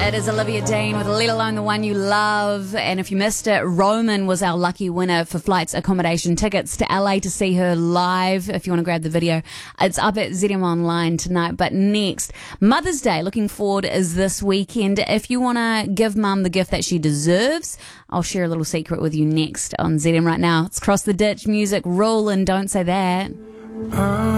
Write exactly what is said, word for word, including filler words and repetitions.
It is Olivia Dean with Let Alone the One You Love. And if you missed it, Roman was our lucky winner for flights, accommodation, tickets to L A to see her live. If you want to grab the video, it's up at Z M Online tonight. But next, Mother's Day, looking forward, is this weekend. If you want to give Mum the gift that she deserves, I'll share a little secret with you next on Z M right now. It's Cross the Ditch music, Roll and Don't Say That.